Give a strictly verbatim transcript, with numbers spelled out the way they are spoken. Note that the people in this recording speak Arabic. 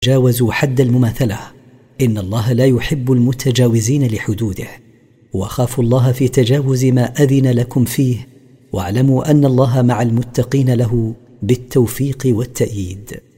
تجاوزوا حد المماثلة، إن الله لا يحب المتجاوزين لحدوده. وخافوا الله في تجاوز ما أذن لكم فيه، واعلموا أن الله مع المتقين له بالتوفيق والتأييد.